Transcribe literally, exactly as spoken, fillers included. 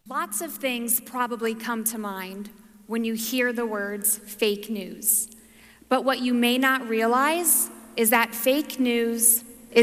Lots of things probably come to mind when you hear the words fake news. But what you may not realize is that fake news